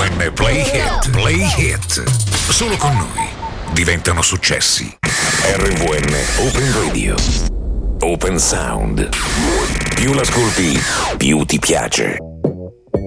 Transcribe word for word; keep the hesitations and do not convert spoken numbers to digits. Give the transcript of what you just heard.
N Play Hit, Play Hit. Solo con noi diventano successi. R V N Open Radio. Open Sound. Più l'ascolti, più ti piace.